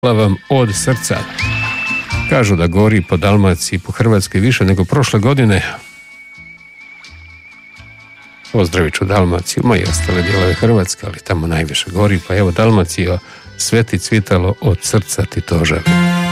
vam od srca. Kažu da gori po Dalmaciji, po Hrvatskoj više nego prošle godine. Pozdravit ću Dalmaciju, ma i ostale dijelove Hrvatske, ali tamo najviše gori, pa evo Dalmacija, sveti cvitalo, od srca ti to želim.